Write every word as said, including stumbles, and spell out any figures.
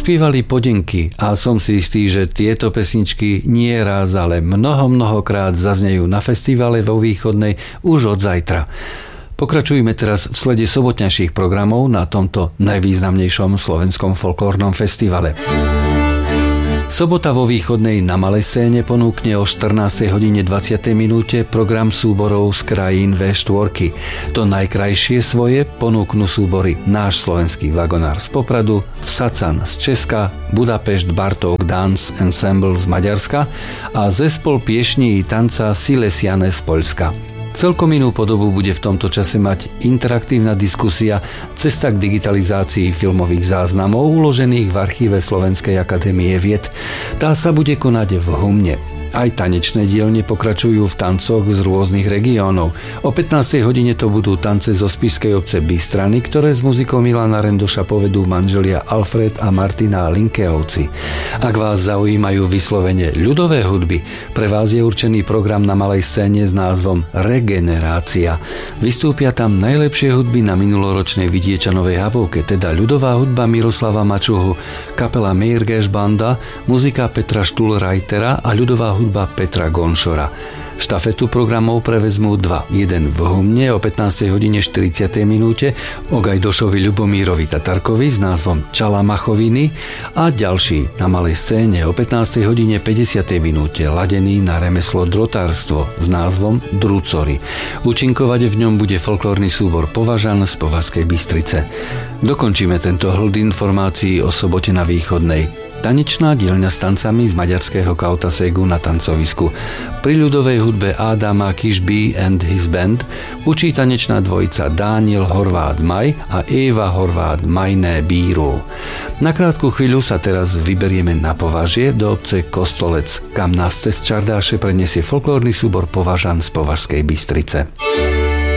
Spievali Podenky a som si istý, že tieto pesničky nie raz, ale mnoho, mnohokrát zaznejú na festivale vo Východnej už od zajtra. Pokračujeme teraz v slede sobotnejších programov na tomto najvýznamnejšom slovenskom folklórnom festivale. Sobota vo Východnej na malej scéne ponúkne o štrnástej hodine dvadsiatej minúte program súborov z krajín vé štyri. To najkrajšie svoje ponúknú súbory Náš slovenský vagonár z Popradu, Vsacan z Česka, Budapešť Bartók Dance Ensemble z Maďarska a zespol piešní i tanca Silesiane z Poľska. Celkom inú podobu bude v tomto čase mať interaktívna diskusia Cesta k digitalizácii filmových záznamov uložených v archíve Slovenskej akadémie vied. Tá sa bude konať v Humne. Aj tanečné dielne pokračujú v tancoch z rôznych regiónov. O pätnástej hodine to budú tance zo spišskej obce Bystrany, ktoré s muzikou Milana Rendoša povedú manželia Alfred a Martina Linkeovci. Ak vás zaujímajú vyslovene ľudové hudby, pre vás je určený program na malej scéne s názvom Regenerácia. Vystúpia tam najlepšie hudby na minuloročnej Vidiečanovej Habovke, teda ľudová hudba Miroslava Mačuhu, kapela Meirgeš Banda, muzika Petra Štúlrajtera a ľudová hudba hudba Petra Gonšora. Štafetu programov prevezmú dva. Jeden v Humne o pätnástej hodine štyridsiatej minúte o Gajdošovi Ľubomírovi Tatarkovi s názvom Čalamachoviny a ďalší na malej scéne o pätnástej hodine päťdesiatej minúte ladený na remeslo drotárstvo s názvom Drucory. Účinkovať v ňom bude folklórny súbor Považan z Považskej Bystrice. Dokončíme tento hld informácií o sobote na Východnej. Tanečná dielňa s tancami z maďarského Kautasegu na tancovisku. Pri ľudovej hudbe Adama Kishby and his band učí tanečná dvojica Daniel Horváth Maj a Eva Horváth Majné Bíró. Na krátku chvíľu sa teraz vyberieme na Považie do obce Kostolec, kam nás cez Čardáše preniesie folklórny súbor Považan z Považskej Bystrice.